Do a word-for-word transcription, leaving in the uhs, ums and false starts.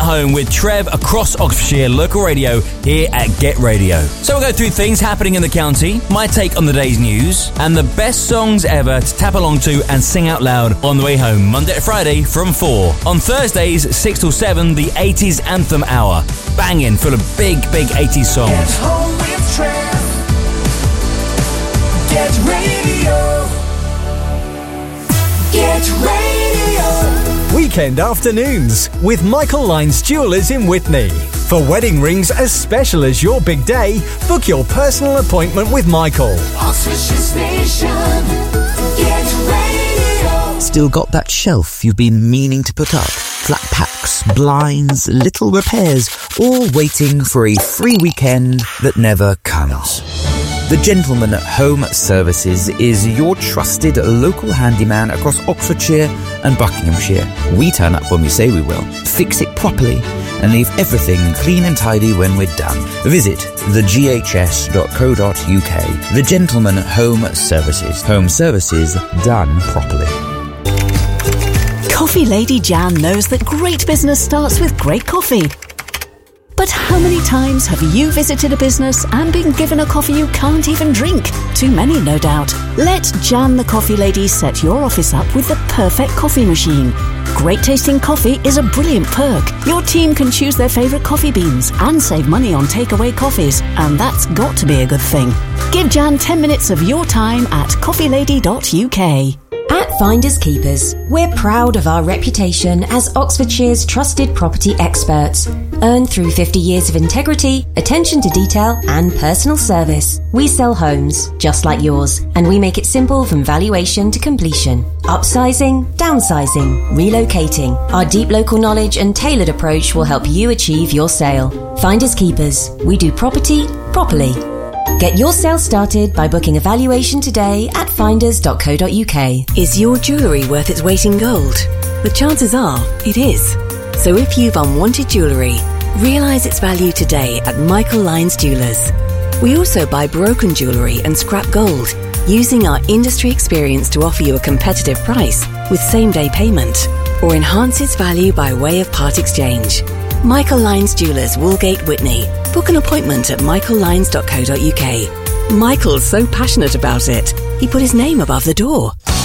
home with Trev across Oxfordshire local radio here at Get Radio. So we'll go through things happening in the county, my take on the day's news, and the best songs ever to tap along to and sing out loud on the way home, Monday to Friday from four. On Thursdays, six till seven, the eighties Anthem Hour. Banging, full of big, big eighties songs. Get home with Trev. Get Radio. Get Radio. Weekend afternoons with Michael Lyons Jewellers in Witney. For wedding rings as special as your big day, book your personal appointment with Michael. Oxfordshire Station. Get Radio. Still got that shelf you've been meaning to put up? Flat packs, blinds, little repairs, all waiting for a free weekend that never comes. The Gentleman Home Services is your trusted local handyman across Oxfordshire and Buckinghamshire. We turn up when we say we will, fix it properly, and leave everything clean and tidy when we're done. Visit the g h s dot co dot u k. The Gentleman Home Services. Home services done properly. Coffee Lady Jan knows that great business starts with great coffee. But how many times have you visited a business and been given a coffee you can't even drink? Too many, no doubt. Let Jan the Coffee Lady set your office up with the perfect coffee machine. Great tasting coffee is a brilliant perk. Your team can choose their favourite coffee beans and save money on takeaway coffees, and that's got to be a good thing. Give Jan ten minutes of your time at coffee lady dot u k. At Finders Keepers, we're proud of our reputation as Oxfordshire's trusted property experts, earned through fifty years of integrity, attention to detail and personal service. We sell homes just like yours, and we make it simple from valuation to completion. Upsizing, downsizing, relocating. Our deep local knowledge and tailored approach will help you achieve your sale. Finders Keepers, we do property properly. Get your sale started by booking a valuation today at finders dot co dot u k. Is your jewellery worth its weight in gold? The chances are it is. So if you've unwanted jewellery, realise its value today at Michael Lyons Jewellers. We also buy broken jewellery and scrap gold, using our industry experience to offer you a competitive price with same-day payment, or enhance its value by way of part exchange. Michael Lyons Jewellers, Woolgate, Witney. Book an appointment at michael lyons dot co dot u k. Michael's so passionate about it, he put his name above the door.